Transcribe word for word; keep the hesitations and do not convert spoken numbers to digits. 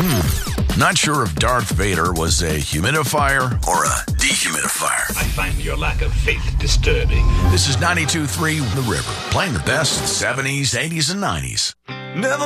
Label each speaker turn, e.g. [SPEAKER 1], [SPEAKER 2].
[SPEAKER 1] Hmm. Not sure if Darth Vader was a humidifier or a dehumidifier.
[SPEAKER 2] I find your lack of faith disturbing.
[SPEAKER 1] This is ninety-two point three The River, playing the best seventies, eighties, and nineties.
[SPEAKER 3] Never